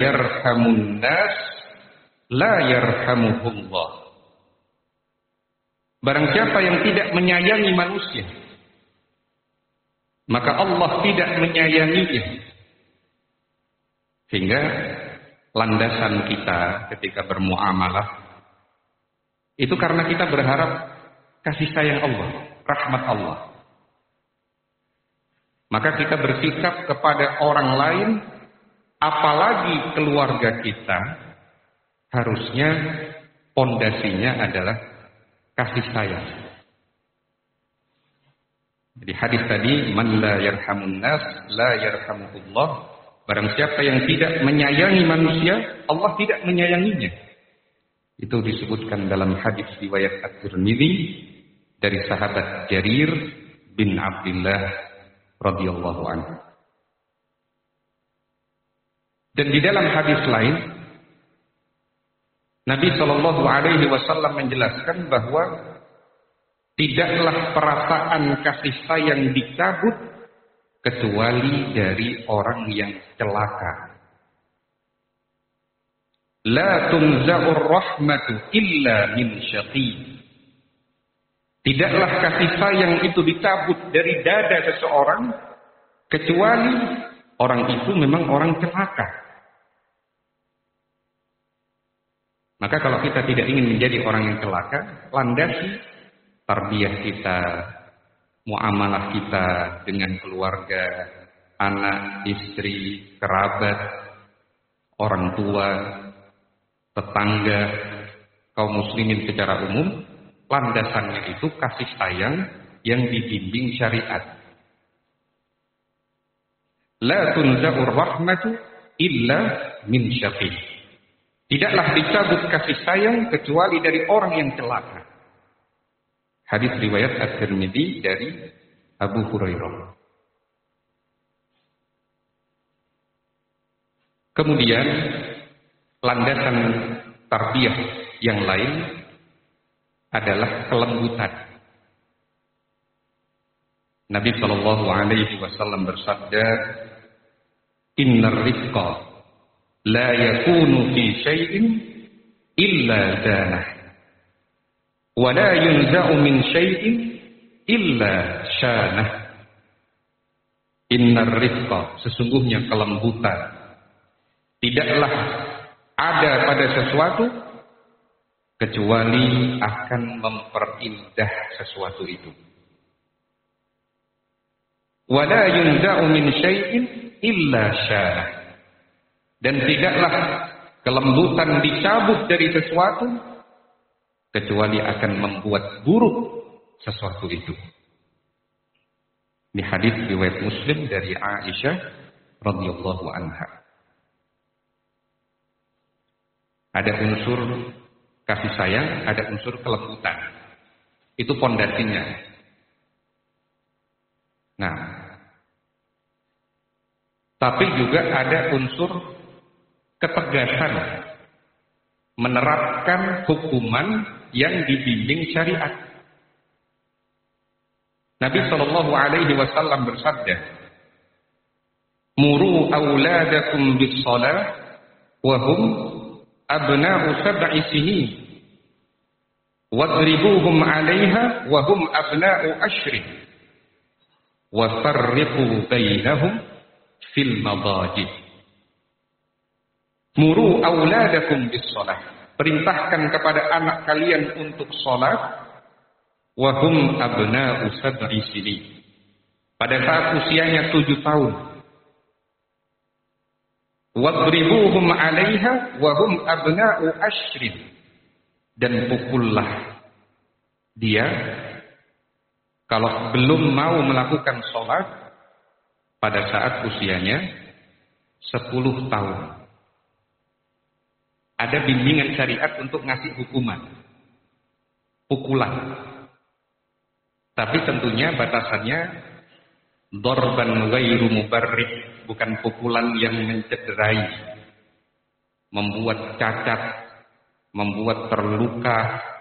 yarhamun nas la yarhamuhullah. Barang siapa yang tidak menyayangi manusia, maka Allah tidak menyayanginya. Sehingga landasan kita ketika bermuamalah itu karena kita berharap kasih sayang Allah, rahmat Allah. Maka kita bersikap kepada orang lain, apalagi keluarga kita, harusnya pondasinya adalah kasih sayang. Jadi hadis tadi, man la yarhamun nas la yarhamuhullah. Barang siapa yang tidak menyayangi manusia, Allah tidak menyayanginya. Itu disebutkan dalam hadis riwayat At-Tirmidzi dari sahabat Jarir bin Abdullah radhiyallahu anhu. Dan di dalam hadis lain, Nabi Shallallahu Alaihi Wasallam menjelaskan bahwa tidaklah perasaan kasih sayang dicabut kecuali dari orang yang celaka. La tunza'ur rahmatu illa min syaqi. Tidaklah kasih sayang itu dicabut dari dada seseorang kecuali orang itu memang orang celaka. Maka kalau kita tidak ingin menjadi orang yang celaka, landasi tarbiyah kita, muamalah kita dengan keluarga, anak, istri, kerabat, orang tua, tetangga, kaum muslimin secara umum, landasannya itu kasih sayang yang dibimbing syariat. La tunza'ur rahmatu illa min syaqi. Tidaklah dicabut kasih sayang kecuali dari orang yang celaka. Hadis riwayat At-Tirmidzi dari Abu Hurairah. Kemudian landasan tarbiyah yang lain adalah kelembutan. Nabi Shallallahu Alaihi Wasallam bersabda, Innar rifqa la yakunu fi syai'in illa zanah, wa la yunza'u min syai'in illa syanah. Innar rifqa, sesungguhnya kelembutan tidaklah ada pada sesuatu kecuali akan memperindah sesuatu itu. Wala yunza'u min syai'in illa syarah. Dan tidaklah kelembutan dicabut dari sesuatu kecuali akan membuat buruk sesuatu itu. Ini hadis riwayat Muslim dari Aisyah radhiyallahu anha. Ada unsur kasih sayang, ada unsur kelembutan. Itu pondasinya. Nah, tapi juga ada unsur ketegasan, menerapkan hukuman yang dibimbing syariat. Nabi Shallallahu Alaihi Wasallam bersabda, Muru awladakum bis salah wa hum abna'u sab'i sinin wadribuhum 'alaiha wa hum abna'u ashrin wa farriqu bainahum fil madajid. Muru auladakum bis shalah, perintahkan kepada anak kalian untuk salat, wa hum abna'u sab'i sinin, pada saat usianya 7 tahun. Wadribuhum 'alaiha wa hum abna'u ashrin, dan pukullah dia kalau belum mau melakukan sholat pada saat usianya 10 tahun. Ada bimbingan syariat untuk ngasih hukuman, pukulan. Tapi tentunya batasannya dorban ghairu mubarrih, bukan pukulan yang mencederai, membuat cacat, membuat terluka.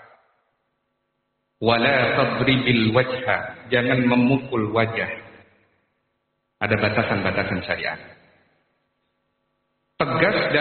Wala tadribil wajha, jangan memukul wajah. Ada batasan-batasan syariat. Tegas